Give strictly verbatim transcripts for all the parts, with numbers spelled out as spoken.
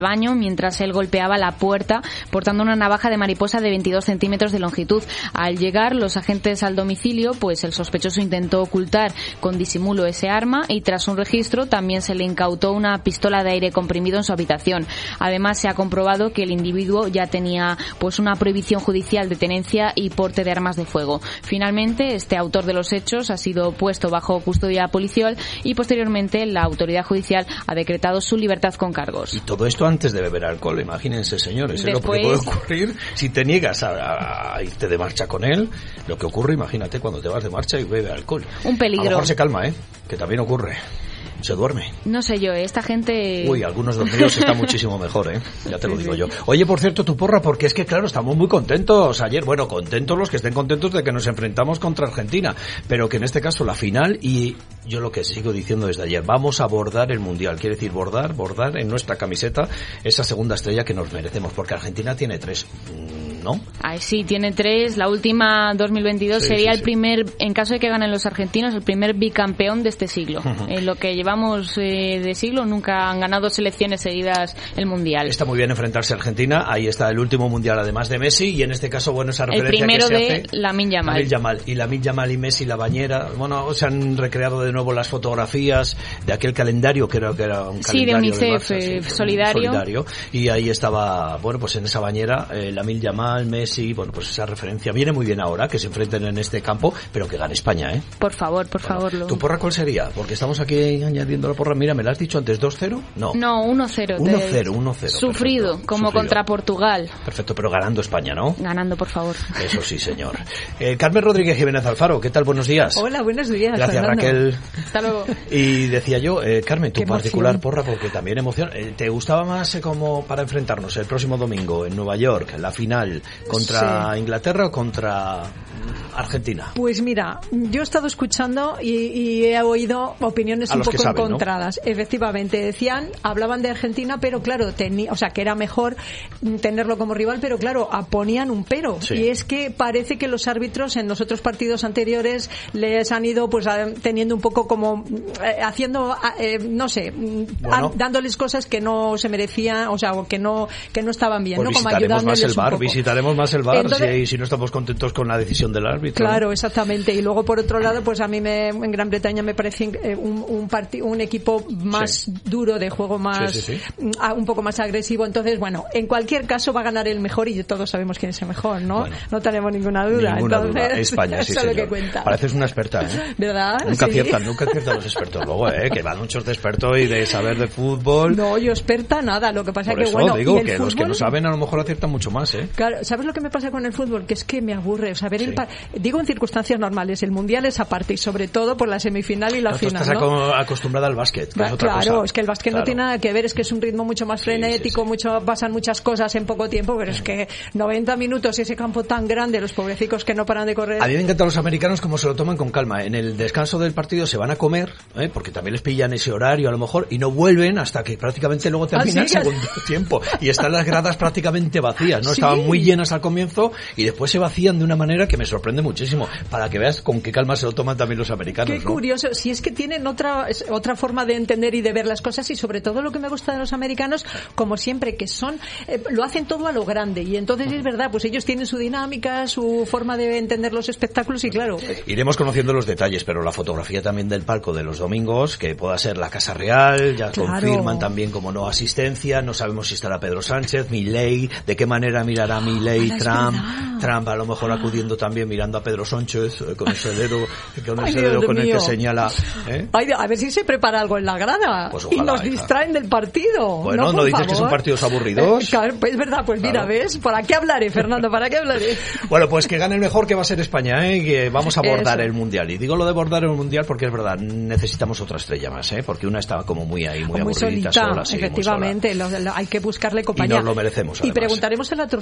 baño mientras él golpeaba la puerta portando una navaja de mariposa de veintidós centímetros de longitud. Al llegar los agentes al domicilio, pues el sospechoso intentó ocultar con disimulo ese arma y tras un registro también se le incautó una pistola de aire comprimido en su habitación. Además se ha comprobado que el individuo ya tenía pues una prohibición judicial de tenencia y porte de armas de fuego. Finalmente este autor de los hechos ha sido puesto bajo custodia policial y posteriormente la autoridad judicial ha decretado su libertad con cargos. Y todo esto antes de beber alcohol, imagínense, señores, es Después... lo que puede ocurrir si te niegas a, a irte de marcha con él. Lo que ocurre, imagínate, cuando te vas de marcha y bebe alcohol. Un peligro. A lo mejor se calma, ¿eh? Que también ocurre. Se duerme. No sé yo, esta gente... Uy, algunos dormidos están muchísimo mejor, ¿eh? Ya te lo digo yo. Oye, por cierto, tu porra, porque es que, claro, estamos muy contentos ayer. Bueno, contentos los que estén contentos de que nos enfrentamos contra Argentina, pero que en este caso la final, y yo lo que sigo diciendo desde ayer, vamos a bordar el Mundial. Quiere decir bordar, bordar en nuestra camiseta esa segunda estrella que nos merecemos, porque Argentina tiene tres, ¿no? Ay, sí, tiene tres. La última, dos mil veintidós, sí, sería sí, el sí. primer, en caso de que ganen los argentinos, el primer bicampeón de este siglo. Uh-huh. En lo que llevamos eh, de siglo, nunca han ganado selecciones seguidas el Mundial. Está muy bien enfrentarse a Argentina. Ahí está el último Mundial, además de Messi, y en este caso, bueno, esa referencia el primero que se de hace... Lamine Yamal. Lamine Yamal. Y Lamine Yamal y Messi, la bañera. Bueno, se han recreado de nuevo las fotografías de aquel calendario, que creo que era un sí, calendario de UNICEF, del Barça, eh, sí, solidario. solidario. Y ahí estaba, bueno, pues en esa bañera, eh, Lamine Yamal, Messi, bueno, pues esa referencia. Viene muy bien ahora que se enfrenten en este campo, pero que gane España, ¿eh? Por favor, por bueno, favor. Lo... ¿Tu porra cuál sería? Porque estamos aquí añadiendo la porra. Mira, ¿me la has dicho antes dos cero? No. No, uno cero. uno cero, uno cero. Sufrido, perfecto. como Sufrido. Contra Portugal. Perfecto, pero ganando España, ¿no? Ganando, por favor. Eso sí, señor. Eh, Carmen Rodríguez Jiménez Alfaro, ¿qué tal? Buenos días. Hola, buenos días. Gracias, Fernando. Raquel. Hasta luego. Y decía yo, eh, Carmen, tu Qué particular emoción. porra, porque también emoción. Eh, ¿Te gustaba más eh, como para enfrentarnos el próximo domingo en Nueva York, la final, contra sí. Inglaterra o contra Argentina? Pues mira, yo he estado escuchando y, y he oído opiniones A un los poco que saben, encontradas. ¿No? Efectivamente, decían, hablaban de Argentina, pero claro, tenía, o sea, que era mejor tenerlo como rival, pero claro, ponían un pero. Sí. Y es que parece que los árbitros en los otros partidos anteriores les han ido pues a, teniendo un poco como eh, haciendo, eh, no sé, bueno. a, dándoles cosas que no se merecían, o sea, que no que no estaban bien, Pues ¿no? Como visitaremos más el un V A R, poco. visitaremos más el V A R Entonces, si, si no estamos contentos con la decisión del árbitro. Claro, ¿no? exactamente. Y luego, por otro lado, pues a mí me, en Gran Bretaña me parece eh, un, un, parti- un equipo más sí. duro, de juego más, sí, sí, sí. Uh, un poco más agresivo. Entonces, bueno, en cualquier caso va a ganar el mejor y todos sabemos quién es el mejor, ¿no? Bueno, no tenemos ninguna duda. Ninguna Entonces, duda. España, sí, eso es lo señor. que cuenta. Pareces una experta, ¿eh? ¿Verdad? Nunca Sí. aciertan, nunca aciertan los expertos luego, ¿eh? Que van muchos de expertos y de saber de fútbol. No, yo experta nada. Lo que pasa es Por que, eso bueno, digo y el que fútbol, los que no saben a lo mejor aciertan mucho más, ¿eh? Claro, ¿sabes lo que me pasa con el fútbol? Que es que me aburre. O sea, ver Sí. el pa- digo en circunstancias normales, el mundial es aparte y sobre todo por la semifinal y la No, tú final, estás ¿no? aco- acostumbrada al básquet, que es otra Claro, cosa. es que el básquet Claro. no tiene nada que ver, es que es un ritmo mucho más frenético, sí, sí. mucho pasan muchas cosas en poco tiempo, pero es que noventa minutos y ese campo tan grande, los pobrecicos que no paran de correr. A mí me encantan los americanos como se lo toman con calma. En el descanso del partido se van a comer, ¿eh? Porque también les pillan ese horario a lo mejor, y no vuelven hasta que prácticamente luego termina ¿Ah, sí? el segundo tiempo. Y están las gradas prácticamente vacías, ¿no? Sí. Estaban muy llenas al comienzo y después se vacían de una manera que me sorprende muchísimo. Para que veas con qué calma se lo toman también los americanos, Qué ¿no? curioso, si es que tienen otra es otra forma de entender y de ver las cosas, y sobre todo lo que me gusta de los americanos, como siempre, que son eh, lo hacen todo a lo grande, y entonces es verdad, pues ellos tienen su dinámica, su forma de entender los espectáculos, y claro, Iremos conociendo los detalles, pero la fotografía también del palco de los domingos, que pueda ser la Casa Real, ya Claro. confirman también como no asistencia, no sabemos si estará Pedro Sánchez, Milei, de qué manera mirará Milei, Ah, es Trump, verdad. Trump a lo mejor acudiendo también mirando a Pedro Sánchez, eh, con ese dedo, con Ay, ese Dios dedo con el mío. que señala, ¿eh? ay, a ver si se prepara algo en la grada, Pues y ojalá, nos hija. distraen del partido. Bueno, ¿no por dices que favor. son partidos aburridos? Eh, claro, pues es verdad, pues mira, Claro. ¿ves? ¿Para qué hablaré, Fernando? ¿Para qué hablaré? Bueno, pues que gane el mejor, que va a ser España, ¿eh? Que vamos a bordar Eso. el Mundial. Y digo lo de bordar el Mundial porque es verdad, necesitamos otra estrella más, ¿eh? Porque una estaba como muy ahí, muy, Muy aburridita, solita, sola, sí, muy efectivamente, lo- lo- hay que buscarle Y compañía. nos lo merecemos, Y además. preguntaremos a la Tortuga Sí. Hielo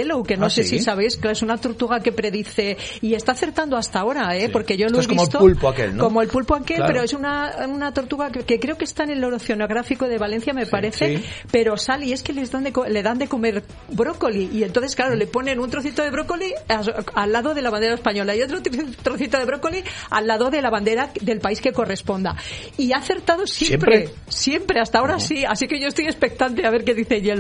Yellow, que no ¿Ah, sé sí? si sabéis, que es una tortuga que predice, y está acertando hasta ahora, ¿eh? Sí. Porque yo Esto lo he es como visto. el pulpo aquel, ¿no? Como el pulpo aquel, Claro. pero es una, una tortuga que, que creo que está en el oceanográfico de Valencia, me Sí, parece, sí. pero sale y es que les dan de, co- le dan de comer brócoli, y entonces, claro, le ponen un trocito de brócoli a- al lado de la bandera española y otro tr- trocito de brócoli al lado de la bandera del país que corresponda. Y ha acertado siempre, ¿Siempre? siempre, hasta ahora sí, así que yo estoy expectante a ver qué dice Yellow.